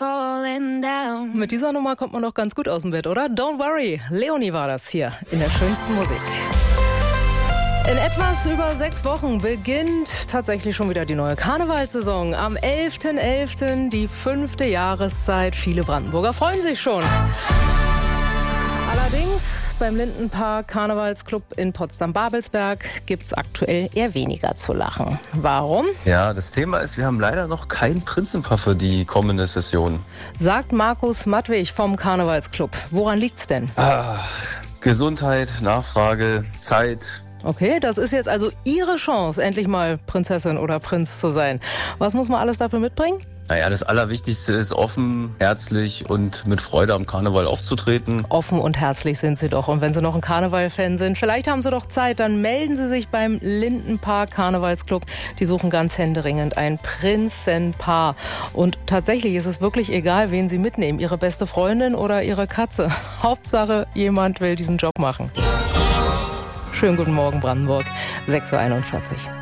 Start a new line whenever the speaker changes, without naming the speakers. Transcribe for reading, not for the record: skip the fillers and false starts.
falling down.
Mit dieser Nummer kommt man doch ganz gut aus dem Bett, oder? Don't worry, Leonie war das hier in der schönsten Musik. In etwas über 6 Wochen beginnt tatsächlich schon wieder die neue Karnevalssaison. Am 11.11. die 5. Jahreszeit. Viele Brandenburger freuen sich schon. Allerdings beim Lindenpark Karnevalsclub in Potsdam-Babelsberg gibt es aktuell eher weniger zu lachen. Warum?
Ja, das Thema ist, wir haben leider noch kein Prinzenpaar für die kommende Session.
Sagt Markus Mattwig vom Karnevalsclub. Woran liegt's denn?
Gesundheit, Nachfrage, Zeit.
Okay, das ist jetzt also Ihre Chance, endlich mal Prinzessin oder Prinz zu sein. Was muss man alles dafür mitbringen?
Naja, das Allerwichtigste ist, offen, herzlich und mit Freude am Karneval aufzutreten.
Offen und herzlich sind Sie doch. Und wenn Sie noch ein Karneval-Fan sind, vielleicht haben Sie doch Zeit, dann melden Sie sich beim Lindenpark Karnevalsclub. Die suchen ganz händeringend ein Prinzenpaar. Und tatsächlich ist es wirklich egal, wen Sie mitnehmen. Ihre beste Freundin oder Ihre Katze. Hauptsache, jemand will diesen Job machen. Schönen guten Morgen, Brandenburg. 6.41 Uhr.